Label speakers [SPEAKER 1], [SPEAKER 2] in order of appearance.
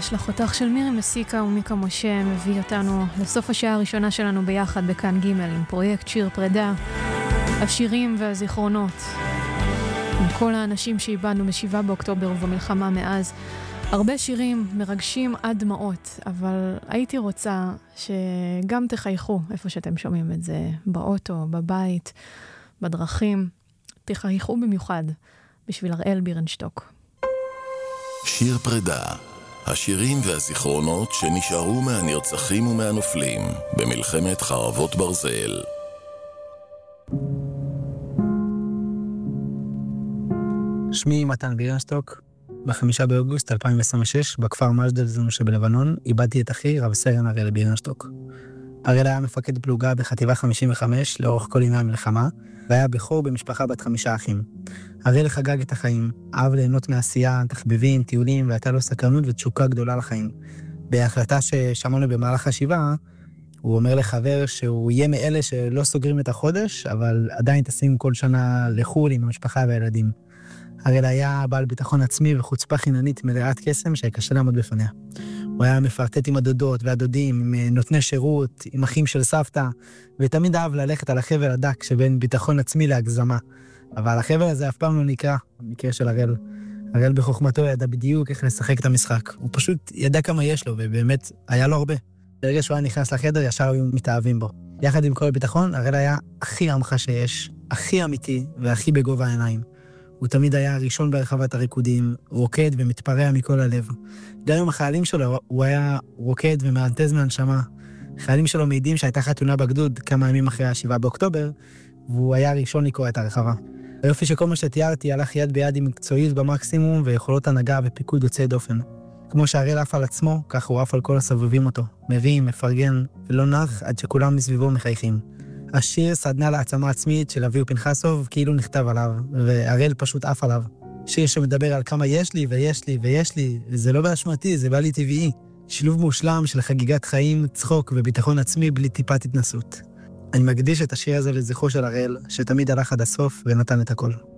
[SPEAKER 1] יש לך אותך של מירי מסיקה ומיקה משה מביא אותנו לסוף השעה הראשונה שלנו ביחד בכאן ג' עם פרויקט שיר פרידה, השירים והזיכרונות עם כל האנשים שאיבדנו ב7 באוקטובר ובמלחמה מאז. הרבה שירים מרגשים עד דמעות, אבל הייתי רוצה שגם תחייכו איפה שאתם שומעים את זה, באוטו, בבית, בדרכים, תחייכו במיוחד בשביל אראל בירנשטוק.
[SPEAKER 2] שיר פרידה, השירים והזיכרונות שנשארו מהנרצחים ומהנופלים במלחמת חרבות ברזל.
[SPEAKER 3] שמי מתן בירנשטוק. ב5 באוגוסט 2026, בכפר מג'דל שבלבנון, איבדתי את אחי, רב סרן אראל בירנשטוק. אראל היה מפקד פלוגה בחטיבה 55 לאורך כל ימי המלחמה, והיה בכור במשפחה בת 5 אחים. אראל חגג את החיים, אהב ליהנות מעשייה, תחביבים, טיולים, והייתה לו סקרנות ותשוקה גדולה לחיים. בהחלטה ששמענו במהלך השבעה, הוא אומר לחבר שהוא יהיה מאלה שלא סוגרים את החודש, אבל עדיין טסים כל שנה לחול עם המשפחה והילדים. אראל היה בעל ביטחון עצמי וחוצפה חיננית מלאת קסם שקשה לעמוד בפניה. הוא היה מפרטט עם הדודות והדודים, עם נותני שירות, עם אחים של סבתא, ותמיד אהב ללכת על החבל הדק שבין ביטחון עצמי להגזמה. אבל החבל הזה אף פעם לא נקרא, במקרה של אראל. אראל בחוכמתו ידע בדיוק איך לשחק את המשחק. הוא פשוט ידע כמה יש לו, ובאמת היה לו הרבה. ברגע שהוא היה נכנס לחדר, ישר היו מתאהבים בו. יחד עם כל הביטחון, אראל היה הכי עמך שיש, הכי אמיתי והכי בגובה העיניים. הוא תמיד היה הראשון ברחבת הריקודים, רוקד ומתפרע מכל הלב. גם עם החיילים שלו, הוא היה רוקד ומאנטז מהנשמה. החיילים שלו מעידים שהייתה חתונה בגדוד כמה ימים אחרי 7 באוקטובר, והוא היה הראשון לקרוא את הרחבה. היופי שכל מה שתיארתי הלך יד ביד עם מקצועיות במקסימום ויכולות הנהגה ופיקוד יוצאי דופן. כמו שהראל עף על עצמו, כך הוא עף על כל הסובבים אותו. מרים, מפרגן ולא נח עד שכולם מסביבו מחייכים. השיר סדנה לעצמה עצמית של אביהו פנחסוב כאילו נכתב עליו, והראל פשוט עף עליו. שיר שמדבר על כמה יש לי ויש לי ויש לי, וזה לא באשמתי, זה בא לי טבעי. שילוב מושלם של חגיגת חיים, צחוק וביטחון עצמי בלי טיפת התנסות. אני מקדיש את השיר הזה לזכרו של אראל, שתמיד הלך עד הסוף ונתן את הכל.